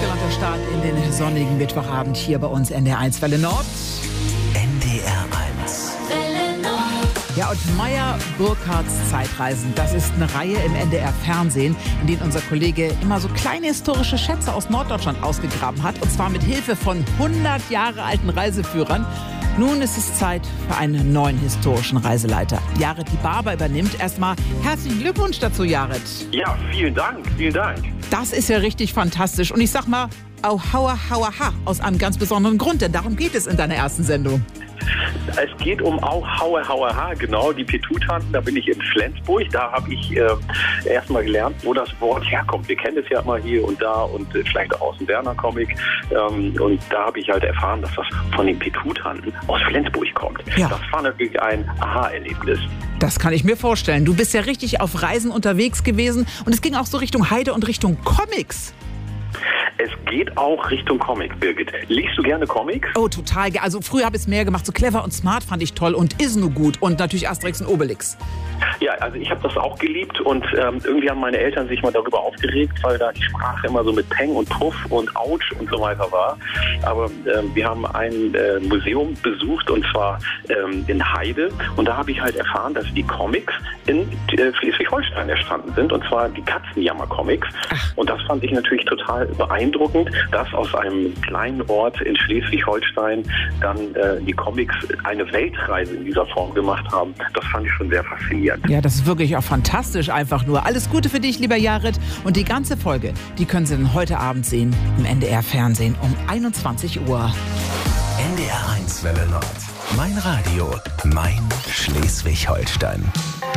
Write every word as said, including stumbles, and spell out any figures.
galanter Start in den sonnigen Mittwochabend hier bei uns N D R eins Welle Nord. N D R eins Welle Nord. Ja, und Meyer Burkhardts Zeitreisen, das ist eine Reihe im N D R-Fernsehen, in denen unser Kollege immer so kleine historische Schätze aus Norddeutschland ausgegraben hat. Und zwar mit Hilfe von hundert Jahre alten Reiseführern. Nun ist es Zeit für einen neuen historischen Reiseleiter. Jared Die Barber übernimmt. Erstmal herzlichen Glückwunsch dazu, Jared. Ja, vielen Dank, vielen Dank. Das ist ja richtig fantastisch. Und ich sag mal, au hauer, hauer, ha, aus einem ganz besonderen Grund, denn darum geht es in deiner ersten Sendung. Es geht um Au, Haue, Haue, Ha, genau, die Petuttanten. Da bin ich in Flensburg. Da habe ich äh, erstmal gelernt, wo das Wort herkommt. Wir kennen es ja immer hier und da und äh, vielleicht auch aus dem Werner-Comic. Ähm, und da habe ich halt erfahren, dass das von den Petuttanten aus Flensburg kommt. Ja. Das war natürlich ein Aha-Erlebnis. Das kann ich mir vorstellen. Du bist ja richtig auf Reisen unterwegs gewesen und es ging auch so Richtung Heide und Richtung Comics. Es geht auch Richtung Comic, Birgit. Liest du gerne Comics? Oh, total. Also früher habe ich es mehr gemacht. So Clever und Smart fand ich toll und Is nu gut und natürlich Asterix und Obelix. Ja, also ich habe das auch geliebt und ähm, irgendwie haben meine Eltern sich mal darüber aufgeregt, weil da die Sprache immer so mit Peng und Puff und Autsch und so weiter war. Aber ähm, wir haben ein äh, Museum besucht und zwar ähm, in Heide und da habe ich halt erfahren, dass die Comics in äh, Schleswig-Holstein entstanden sind und zwar die Katzenjammer-Comics. Und das fand ich natürlich total beeindruckend, dass aus einem kleinen Ort in Schleswig-Holstein dann äh, die Comics eine Weltreise in dieser Form gemacht haben. Das fand ich schon sehr faszinierend. Ja, das ist wirklich auch fantastisch einfach nur. Alles Gute für dich, lieber Jared. Und die ganze Folge, die können Sie dann heute Abend sehen im N D R-Fernsehen um einundzwanzig Uhr. N D R eins Welle Nord. Mein Radio, mein Schleswig-Holstein.